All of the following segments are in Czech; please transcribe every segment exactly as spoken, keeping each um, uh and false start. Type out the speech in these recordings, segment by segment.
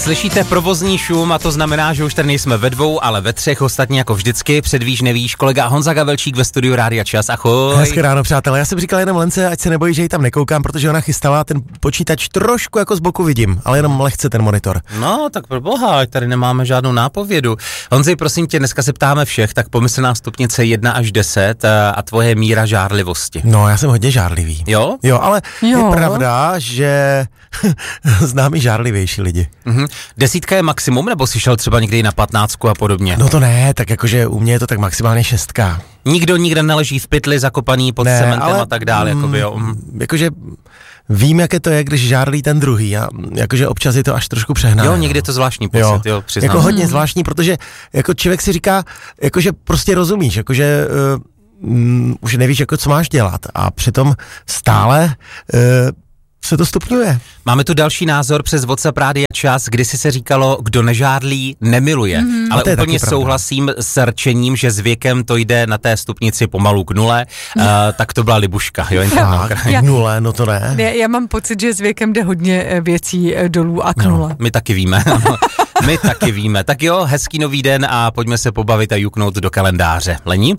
Slyšíte provozní šum a to znamená, že už tady nejsme ve dvou, ale ve třech, ostatně jako vždycky. Předvíš, nevíš, kolega Honza Gavelčík ve studiu Rádia Čas, ahoj. Hezké ráno, přátelé. Já jsem říkal jenom Lence, ať se nebojí, že ji tam nekoukám, protože ona chystala ten počítač trošku jako z boku vidím, ale jenom lehce ten monitor. No, tak pro boha, tady nemáme žádnou nápovědu. Honzi, prosím tě, dneska se ptáme všech, tak pomyslná stupnice jedna až deset a tvoje míra žárlivosti. No, já jsem hodně žárlivý. Jo? Jo, ale Jo. je pravda, že znám i žárlivější lidi. Mhm. Desítka je maximum, nebo jsi šel třeba někdy na patnáctku a podobně? No to ne, tak jakože u mě je to tak maximálně šestka. Nikdo nikde neleží v pytli zakopaný pod Ne, cementem ale, a tak dále, mm, jakoby, jo. Mm. Jakože vím, jaké to je, když žárlí ten druhý a jakože občas je to až trošku přehnané. Jo, někdy je to zvláštní pocit, jo, jo přiznám. Jako hodně zvláštní, protože jako člověk si říká, jakože prostě rozumíš, jakože uh, um, už nevíš, jako co máš dělat a přitom stále uh, se to stupňuje. Máme tu další názor přes WhatsApp Rádia Čas, kdy si se říkalo, kdo nežárlí, nemiluje. Mm-hmm. Ale úplně souhlasím s rčením, že s věkem to jde na té stupnici pomalu k nule, uh, tak to byla Libuška. Jo, tak, k nule, no to ne. Já, já mám pocit, že s věkem jde hodně věcí dolů a k nule. No, my taky víme. My taky víme. Tak jo, hezký nový den a pojďme se pobavit a juknout do kalendáře. Lení?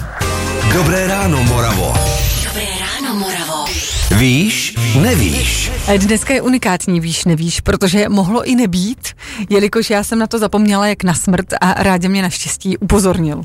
Dobré ráno, Moravo. Dobré ráno, Moravo. Víš, nevíš. Dneska je unikátní víš, nevíš, protože mohlo i nebýt, jelikož já jsem na to zapomněla jak na smrt a Rádě mě naštěstí upozornil.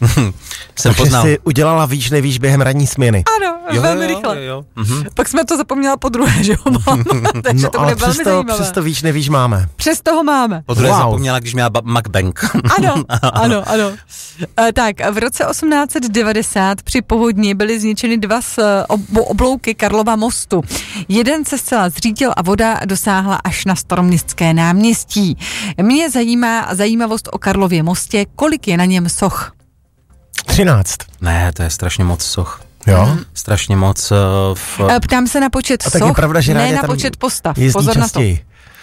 Jsem Takže poznal. jsi udělala víš, nevíš během ranní směny. Ano, Jo, velmi jo, rychle. jo, jo. Mhm. Pak jsme to zapomněla po druhé, že jo, mám. Takže No to ale bude velmi přesto, zajímavé. přesto víš, nevíš máme. Přes toho máme. Po druhé Wow. zapomněla, když měla ba- MacBank. Ano, ano, ano. E, tak, v roce osmnáct set devadesát při povodni byly zničeny dva z ob- oblouky Karlova mostu. Jeden se zcela zřítil a voda dosáhla až na Staroměstské náměstí. Mě zajímá zajímavost o Karlově mostě, kolik je na něm soch. třináct. Ne, to je strašně moc soch. Jo? Strašně moc uh, v... E, Ptám se na počet A tak je soch, pravda, že ne Ráďa na tam počet postav. jezdí Pozor na to. častěji.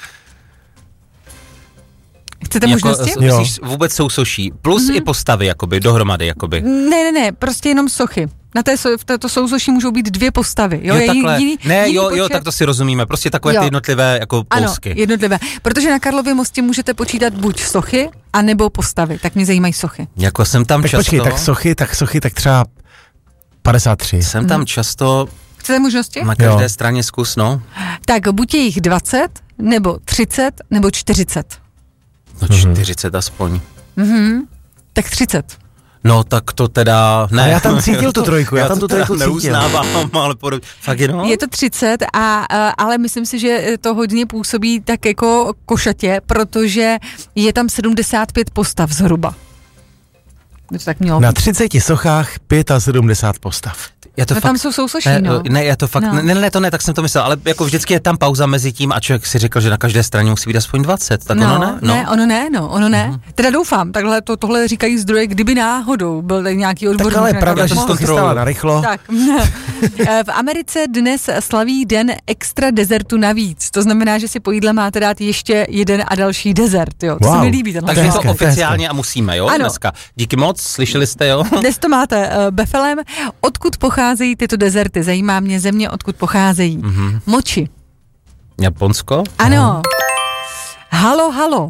Chcete jako, možnosti? s- myslíš, vůbec sousoší. Plus mm-hmm. i postavy, jakoby, dohromady, jakoby. Ne, ne, ne, prostě jenom sochy. Na té, so- v této sousoší můžou být dvě postavy. Jo, Jo, je takhle. jiný, ne, jiný jo, počet. jo, tak to si rozumíme. Prostě takové Jo. ty jednotlivé jako Ano, pousky. jednotlivé. Protože na Karlově mostě můžete počítat buď sochy, anebo postavy. Tak mě zajímají sochy. Jako jsem tam Tak často... počkej, tak sochy, tak sochy, tak třeba padesát tři. Jsem tam často Chcete možnosti? na každé Jo. straně zkus, no. Tak buď je jich dvacet, nebo třicet, nebo čtyřicet. No čtyřicet aspoň. Mhm. Tak třicet. No tak to teda... Ne. Ale já tam cítil tu trojku, já tam to tu trojku teda cítil. neuznávám, ale podobně. Fakt je, no? Je to třicet, a, a, ale myslím si, že to hodně působí tak jako košatě, protože je tam sedmdesát pět postav zhruba. By to tak mělo Na být. třiceti sochách sedmdesát pět postav. Já to No fakt... tam jsou sousoší, Ne, no. ne, já to fakt, No. ne, ne, to ne, tak jsem to myslel, ale jako vždycky je tam pauza mezi tím a člověk si řekl, že na každé straně musí být aspoň dvacet, tak No, ono ne? No. ne, ono ne, no, ono ne. Mhm. Teda doufám, takhle to, tohle říkají zdroje, kdyby náhodou byl tady nějaký odborník. Tak ale je na pravda, to že jsi to mohl. chystala na rychlo. Tak. V Americe dnes slaví den extra dezertu navíc. To znamená, že si po jídle máte dát ještě jeden a další dezert, jo. To Wow. se mi líbí, tenhle. Takže To je to hezké, to je oficiálně a musíme, jo, Ano. dneska. Díky moc, slyšeli jste, jo? Dnes to máte uh, befelem. Odkud pocházejí tyto dezerty? Zajímá mě země, odkud pocházejí. Mhm. Moči. Japonsko? Ano. Halo, halo.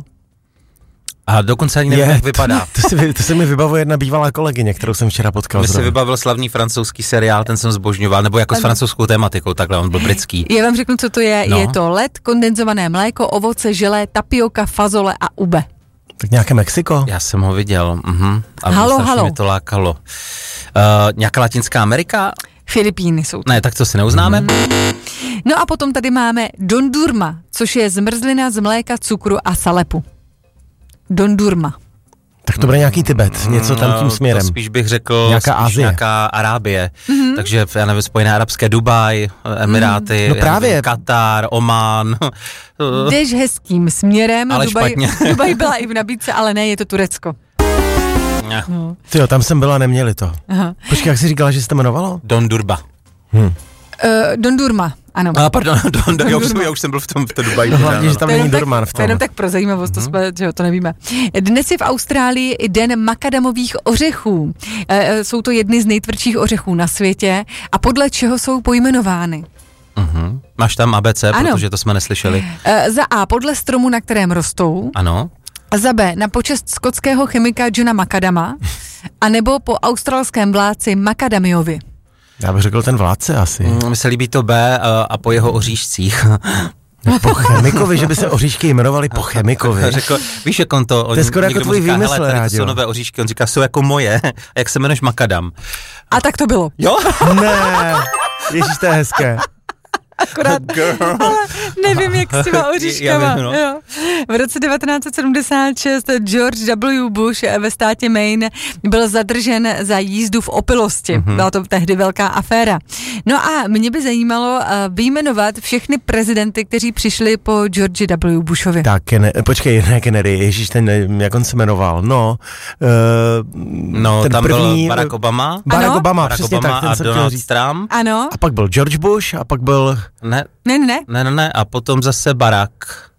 A dokonce ani nevím, jak vypadá. To, to, se, to se mi vybavuje jedna bývalá kolegyně, kterou jsem včera potkal. Mně se zrovna. vybavil slavný francouzský seriál, ten jsem zbožňoval, nebo jako s francouzskou tematikou, takhle, on byl britský. Já vám řeknu, co to je. No. Je to led, kondenzované mléko, ovoce, želé, tapioka, fazole a ube. Tak nějaké Mexiko? Já jsem ho viděl, mhm. A Halo, strašně halo. mi to lákalo. Uh, nějaká Latinská Amerika? Filipíny jsou to. Ne, tak to si neuznáme. No a potom tady máme dondurma, což je zmrzlina z mléka, cukru a salepu. Dondurma. Tak to bude nějaký Tibet, něco tam tím No, směrem. To spíš bych řekl Nějaká spíš Asie. nějaká Arábie. Mhm. Mm-hmm. Takže já nevím, Spojené arabské Dubaj, Emiráty, No já právě. nevím, Katar, Omán. Jdeš hezkým směrem. Ale Dubaj, špatně. Dubaj byla i v nabídce, ale ne, je to Turecko. No. Tyjo, tam jsem byla, neměli to. Aha. Počkej, jak jsi říkala, že se to jmenovalo? Don Durba. Hm. Uh, Dondurma, ano. A pardon, Don, Don, já, už jsem, já už jsem byl v tom v té Dubaji. No hlavně, že tam To je není jenom tak- Durman v To je tom. jenom tak pro zajímavost, to, jsme, že jo, to nevíme. Dnes je v Austrálii i den makadamových ořechů. E, jsou to jedny z nejtvrdších ořechů na světě a podle čeho jsou pojmenovány? Uh-huh. Máš tam A B C, ano. Protože to jsme neslyšeli. Uh, za A podle stromu, na kterém rostou. Ano. Za B na počest skotského chemika Johna Macadama. A nebo po australském vládci Macadamiovi. Já bych řekl ten vládce asi. Mm, mi se líbí to B a, a po jeho oříšcích. Po chemikovi, že by se oříšky jmenovali po chemikovi. Řekl, víš, jak on to... To je skoro jako tvůj výmysl, hele, to jsou nové oříšky, on říká, jsou jako moje, a jak se jmenuješ Macadam. A tak to bylo. Jo? Ne, ježiš, to je hezké. Akorát, ale nevím, jak s těma oříškama. Vím, no. Jo. V roce devatenáct set sedmdesát šest George W. Bush ve státě Maine byl zadržen za jízdu v opilosti. Mm-hmm. Byla to tehdy velká aféra. No a mě by zajímalo uh, vyjmenovat všechny prezidenty, kteří přišli po George W. Bushovi. Tak, Kenne- počkej, ne Kennedy, ježíš, ten, jak on se jmenoval, no. Uh, no, ten tam první, byl Barack Obama. Barack ano? Obama, Barack přesně Obama tak, ten a jsem Donald říct. Trump. Ano. A pak byl George Bush a pak byl... Ne, ne, ne, ne. Ne, ne, ne, a potom zase Barack.